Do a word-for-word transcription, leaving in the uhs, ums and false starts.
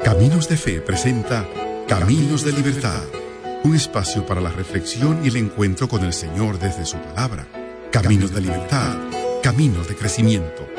Caminos de Fe presenta Caminos de Libertad, un espacio para la reflexión y el encuentro con el Señor desde su palabra. Caminos de Libertad, caminos de crecimiento.